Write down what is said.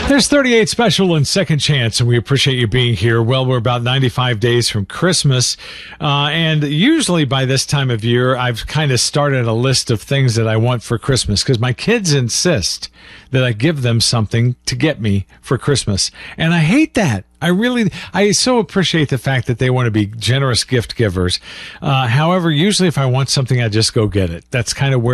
There's 38 Special and Second Chance, and we appreciate you being here. Well, we're about 95 days from Christmas, and usually by this time of year, I've kind of started a list of things that I want for Christmas, because my kids insist that I give them something to get me for Christmas, and I hate that. I so appreciate the fact that they want to be generous gift givers. However, usually if I want something, I just go get it. That's kind of where